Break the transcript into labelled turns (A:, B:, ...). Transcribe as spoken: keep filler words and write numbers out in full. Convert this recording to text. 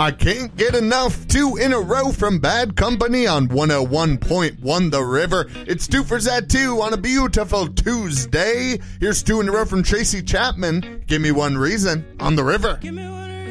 A: I can't get enough. Two in a row from Bad Company on one oh one point one The River. It's two for Zat two on a beautiful Tuesday. Here's two in a row from Tracy Chapman. Give me one reason on The River.
B: Give me one